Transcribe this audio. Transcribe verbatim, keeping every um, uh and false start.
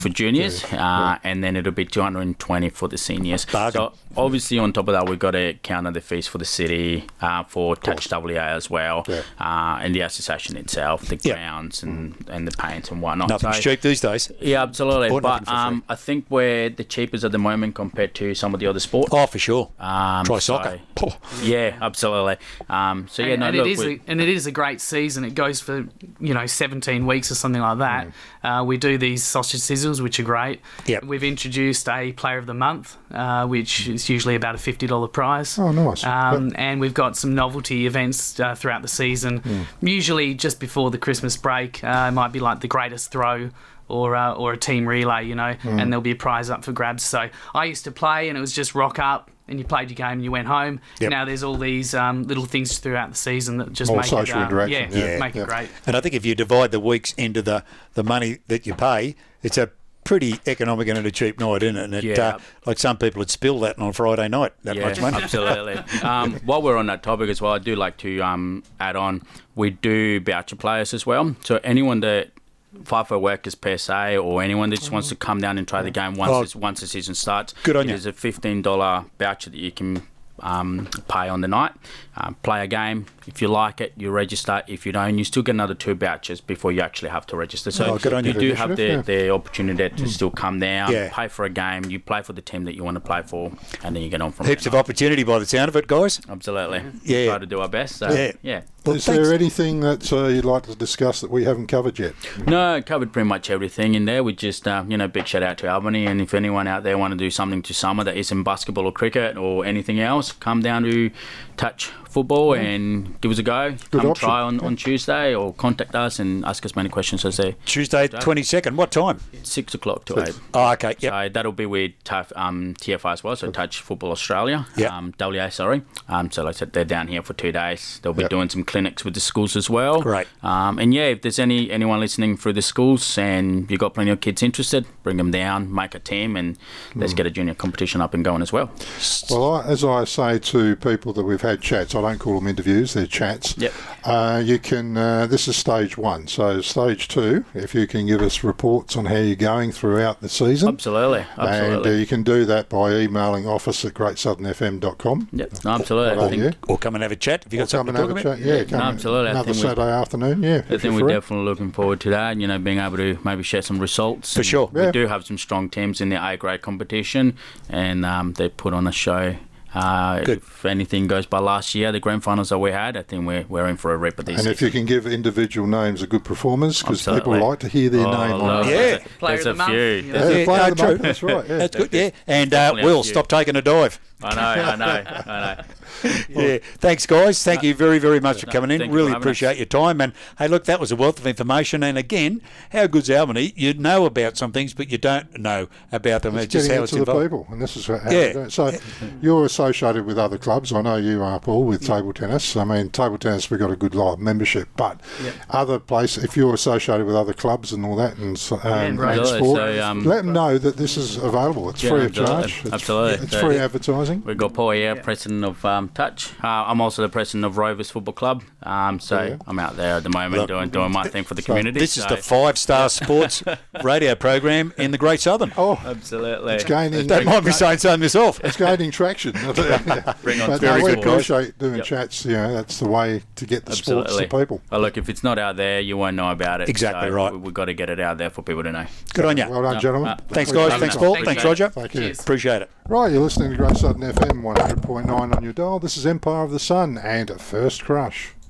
for juniors, uh, yeah. and then it'll be two hundred twenty for the seniors. Bargain. So obviously on top of that, we've got to counter the fees for the city, uh, for Touch W A as well, yeah. uh, and the association itself, the yeah. grounds and, and the paint and whatnot. Nothing's so, cheap these days. Yeah, absolutely. Or but um, I think we're the cheapest at the moment compared to some of the other sports. Oh, for sure. Um, Try so, soccer. Yeah, absolutely. Um, so yeah, and, no, and look, it is a, and it is a great season. It goes for you know seventeen weeks or something like that. Mm. Uh, we do these sausage sizzles, which are great. Yep. We've introduced a Player of the Month, uh, which is usually about a fifty dollar prize. Oh, nice. Um, yep. And we've got some novelty events uh, throughout the season. Mm. Usually just before the Christmas break, uh, it might be like the greatest throw. Or, uh, or a team relay, you know, mm. and there'll be a prize up for grabs. So I used to play, and it was just rock up, and you played your game, and you went home. Yep. Now there's all these um, little things throughout the season that just More make social it, um, interaction. yeah, Yeah. make Yeah. it great. And I think if you divide the weeks into the, the money that you pay, it's a pretty economic and a cheap night, isn't it? And it, Yeah. uh, like some people would spill that on Friday night, that yeah, much money. Absolutely. um, while we're on that topic as well, I do like to um, add on, we do voucher players as well. So anyone that FIFO workers per se, or anyone that just wants to come down and try the game once Oh, this, once the season starts, good on it you. is a fifteen dollar voucher that you can um, pay on the night. Um, play a game. If you like it, you register. If you don't, you still get another two vouchers before you actually have to register. So Oh, good on you you. do have the, Yeah. the opportunity to still come down, Yeah. pay for a game, you play for the team that you want to play for, and then you get on from Heaps there. of opportunity by the sound of it, guys. Absolutely. Yeah. Try to do our best. So, Yeah. yeah. Well, Is thanks. there anything that uh, you'd like to discuss that we haven't covered yet? No, covered pretty much everything in there. We just, uh, you know, big shout out to Albany. And if anyone out there want to do something to summer that isn't basketball or cricket or anything else, come down to Touch Football and give us a go. Good come option. try on, on Tuesday or contact us and ask us many questions as they Tuesday, twenty-second. What time? six o'clock to eight. Oh, okay. Yep. So that'll be with T F, um, T F I as well, so Touch Football Australia, Yep. um, W A, sorry. Um, so like I said, they're down here for two days. They'll be Yep. doing some clinics with the schools as well. Great. Um, and yeah, if there's any anyone listening through the schools and you've got plenty of kids interested, bring them down, make a team, and let's get a junior competition up and going as well. Well, I, as I say to people that we've had chats, I don't call them interviews, they're chats. Yep. Uh, you can, uh, this is stage one. So stage two, if you can give us reports on how you're going throughout the season. Absolutely, And uh, absolutely. you can do that by emailing office at great southern f m dot com. Yep, no, absolutely. Well, I think, yeah. Or come and have a chat if you've Or got come something and to have talk a about. chat. Yeah, come No, absolutely. I another think we- Saturday afternoon. Yeah, I think we're definitely looking forward to that, you know, being able to maybe share some results. For And sure. We Yeah. do have some strong teams in the A-grade competition, and um, they put on a show. Uh, Good. If anything goes by last year, the grand finals that we had, I think we're, we're in for a rip of these. And if you can give individual names of good performers, because people Absolutely. like to hear their Oh, name on look, it. Yeah. there's a, Player there's of the a month, few. you know. There's a Yeah, player Yeah, of the true. month, that's right. Yeah. That's good, yeah. And uh, Definitely a Will, few. stop taking a dive. I know, I know, I know. Yeah, thanks, guys. Thank you very, very much for coming in. thank you Really for having appreciate us. your time. And hey, look, that was a wealth of information. And again, how good's Albany? You know about some things, but you don't know about them. It's It's just getting how it it's to the involved. people, and this is how Yeah. we do it. So you're associated with other clubs. I know you are, Paul, with table tennis. I mean, table tennis, we've got a good live membership, but Yep. other places, if you're associated with other clubs and all that, and, so- um, and right. sport, So, um, let them know that this is available. It's Yeah, free of absolutely. charge. It's, Absolutely. It's So- free advertising. We've got Paul here, president of um, Touch. Uh, I'm also the president of Rovers Football Club. Um, so Yeah. I'm out there at the moment Look, doing doing my thing for the so community. This is so- the five-star sports radio program in the Great Southern. Oh, Absolutely. it's gaining. Don't mind me saying so myself. It's gaining traction. Bring on But Very no, we good, guys. appreciate doing Yep. chats. You know, that's the way to get the sports Absolutely. to people. Well, look, if it's not out there, you won't know about it. Exactly So right. we- We've got to get it out there for people to know. Good on you. Well done, No, gentlemen. uh, Thanks, We guys. appreciate Thanks, it. Paul. Thank Thanks, you. Roger. Thank you. Cheers. Appreciate it. Right, you're listening to Great Southern F M one hundred point nine on your dial. This is Empire of the Sun and First Crush.